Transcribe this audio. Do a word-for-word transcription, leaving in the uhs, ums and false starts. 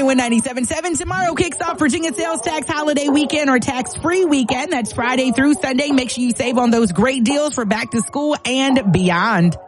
ninety-one point nine seven. Tomorrow kicks off Virginia sales tax holiday weekend or tax-free weekend. That's Friday through Sunday. Make sure you save on those great deals for back to school and beyond.